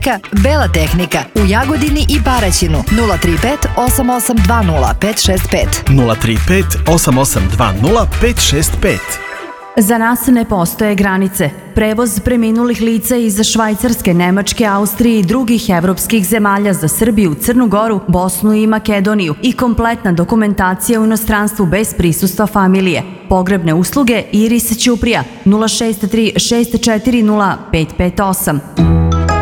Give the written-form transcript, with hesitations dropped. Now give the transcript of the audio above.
tehnika, Bela tehnika u Jagodini i Paraćinu 035 8820 565. 035 8820 565. Za nas ne postoje granice. Prevoz preminulih lica iz Švajcarske, Nemačke, Austrije i drugih evropskih zemalja za Srbiju, Crnu Goru, Bosnu i Makedoniju i kompletna dokumentacija u inostranstvu bez prisustva familije. Pogrebne usluge Iris Ćuprija 063 640 558.